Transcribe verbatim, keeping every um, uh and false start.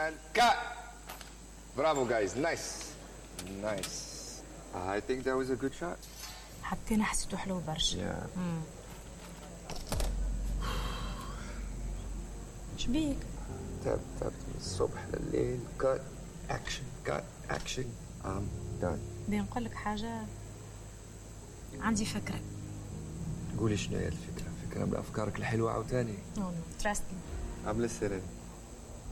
and cut. Bravo, guys. Nice. Nice. I think that was a good shot. حتى أنا حسيته حلو برشا. Yeah. شبيك؟ تعبت تعبت من الصبح لليل. cut action cut action I'm done. بدي نقول لك حاجة، عندي فكرة. قولي شنو هي الفكرة؟ فكرة من أفكارك الحلوة عاوتاني. No no trust me. I'm listening.